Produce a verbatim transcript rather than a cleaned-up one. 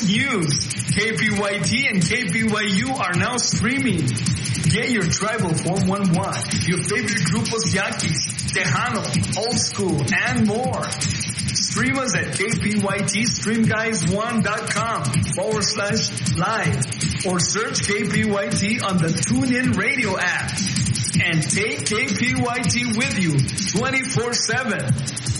news. K P Y T and K P Y U are now streaming. Get your tribal four one one, your favorite grupos Yaquis, Tejano, Old School, and more. Stream us at K P Y T stream guys one dot com forward slash live or search K P Y T on the TuneIn Radio app. And take K P Y T with you twenty-four seven.